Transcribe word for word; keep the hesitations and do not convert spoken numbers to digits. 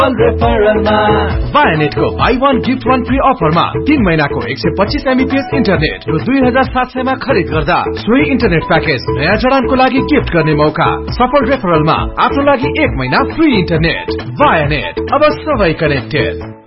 बायोनेटको by one gift one free अफरमा तीन महीनाको एक सय पच्चीस एमबीपीएस इन्टरनेट र दुई हजार सात सयमा खरिद गर्दा सोही इन्टरनेट प्याकेज नयाँ जडानको लागि गिफ्ट गर्ने मौका। सफल रेफरलमा आफ्नो लागि एक महिना फ्री इन्टरनेट। बायोनेट, अब सबै कनेक्टेड।